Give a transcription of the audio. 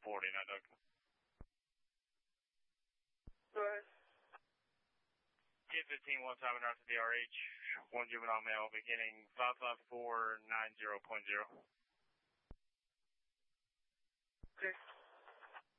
40, not Doug. Go ahead. 1015, one time and out to DRH, one juvenile male, beginning 55490.0. Okay.